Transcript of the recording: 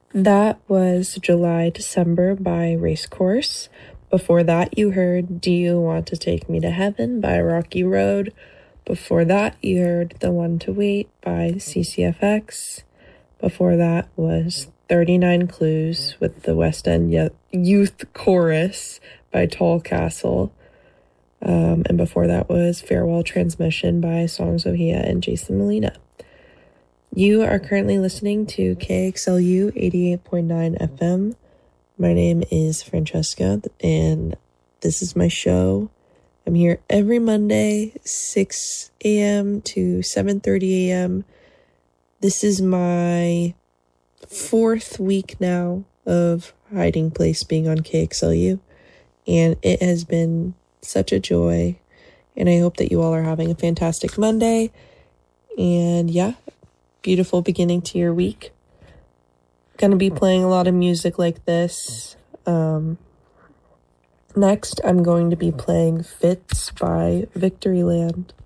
That was July December by Racecourse. Before that, you heard Do You Want to Take Me to Heaven by Rocky Road. Before that, you heard The One to Wait by CCFX. Before that was 39 Clues with the West End Youth Chorus by Tall Castle. And before that was Farewell Transmission by Songs Ohia and Jason Molina. You are currently listening to KXLU 88.9 FM. My name is Francesca, and this is my show. I'm here every Monday, 6 a.m. to 7:30 a.m. This is my 4th week now of Hiding Place being on KXLU, and it has been such a joy, and I hope that you all are having a fantastic Monday, and yeah, beautiful beginning to your week. Gonna be playing a lot of music like this. Next, I'm going to be playing Fits by Victoryland.